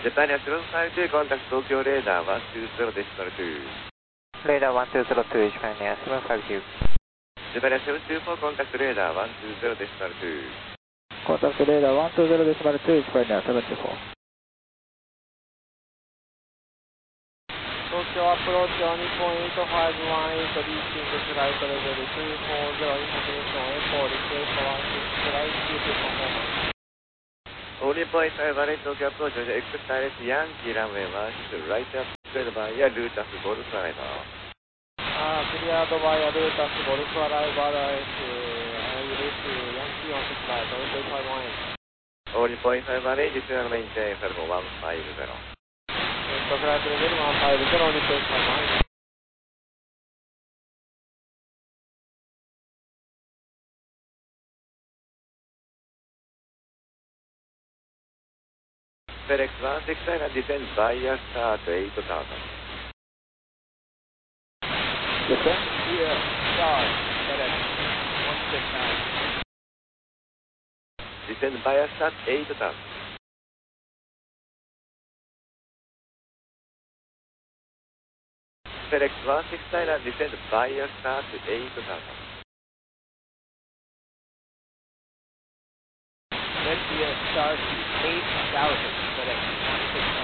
Japan National 52, contact Tokyo Radar 120 decimal 2. Radar 1202, Japan National 52. Japan National 24, contact Radar 120 decimal 2. Contact Radar 120 decimal 2, Japan National 74. Tokyo approach on Nippon 8518, reaching the flight level 240, information airport, request 16 flight, keep performance. All Nippon 8518, Tokyo approach, exit direct Yankee runway 16, right up, cleared by Lutas Golf Rider. Cleared by Lutas Golf Rider, I reach Yankee on the flight, Nippon 8518. All Nippon 8518, decimal maintain, Falcon 150. Flight level 150, Nippon 8518. FedEx 169 and descend via start 8000. Descend via start, FedEx 169. Descend via start 8000. FedEx 169 and descend via start 8000. Descend via start 8000, FedEx 169.